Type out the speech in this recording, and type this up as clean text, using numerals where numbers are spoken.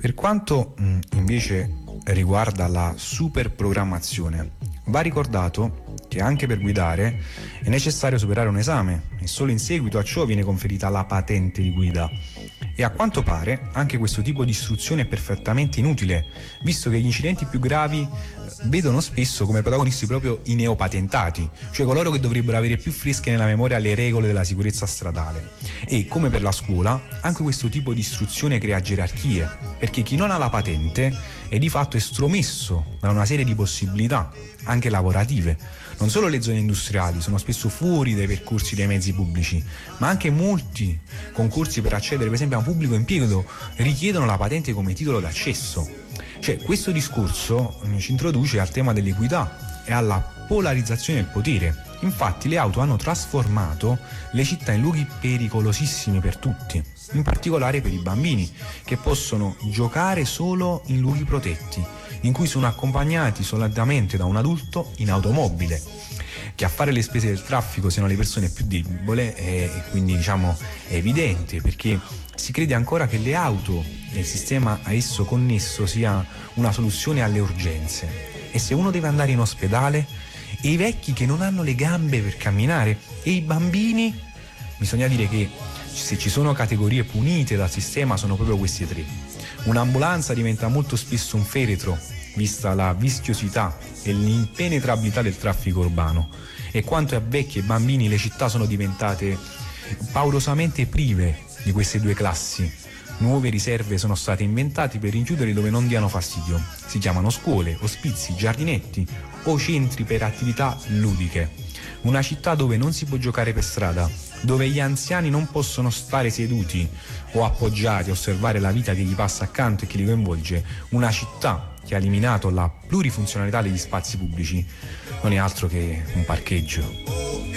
Per quanto invece riguarda la superprogrammazione, va ricordato che anche per guidare è necessario superare un esame e solo in seguito a ciò viene conferita la patente di guida. E a quanto pare anche questo tipo di istruzione è perfettamente inutile, visto che gli incidenti più gravi vedono spesso come protagonisti proprio i neopatentati, cioè coloro che dovrebbero avere più fresche nella memoria le regole della sicurezza stradale. E come per la scuola, anche questo tipo di istruzione crea gerarchie, perché chi non ha la patente è di fatto estromesso da una serie di possibilità, anche lavorative. Non solo le zone industriali sono spesso fuori dai percorsi dei mezzi pubblici, ma anche molti concorsi per accedere per esempio a un pubblico impiego richiedono la patente come titolo d'accesso. Cioè, questo discorso ci introduce al tema dell'equità e alla polarizzazione del potere. Infatti le auto hanno trasformato le città in luoghi pericolosissimi per tutti, in particolare per i bambini, che possono giocare solo in luoghi protetti, in cui sono accompagnati solamente da un adulto in automobile. Che a fare le spese del traffico siano le persone più deboli è quindi è evidente, perché si crede ancora che le auto e il sistema a esso connesso sia una soluzione alle urgenze. E se uno deve andare in ospedale, e i vecchi che non hanno le gambe per camminare, e i bambini, bisogna dire che se ci sono categorie punite dal sistema sono proprio queste tre. Un'ambulanza diventa molto spesso un feretro, vista la vischiosità e l'impenetrabilità del traffico urbano. E quanto a vecchi e bambini, le città sono diventate paurosamente prive di queste due classi. Nuove riserve sono state inventate per rinchiudere dove non diano fastidio. Si chiamano scuole, ospizi, giardinetti o centri per attività ludiche. Una città dove non si può giocare per strada, dove gli anziani non possono stare seduti o appoggiati a osservare la vita che gli passa accanto e che li coinvolge. Una città che ha eliminato la plurifunzionalità degli spazi pubblici non è altro che un parcheggio.